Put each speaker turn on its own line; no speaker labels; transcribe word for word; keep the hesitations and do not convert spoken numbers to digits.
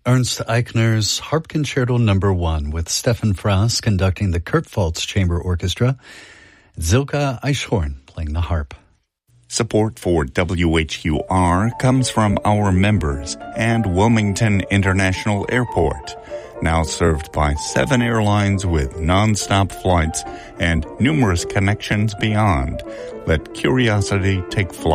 Ernst Eichner's Harp Concerto Number One with Stefan Frass conducting the Kurt Faltz Chamber Orchestra, Zilka Eichhorn playing the harp.
Support for W H U R comes from our members and Wilmington International Airport, now served by seven airlines with non-stop flights and numerous connections beyond. Let curiosity take flight.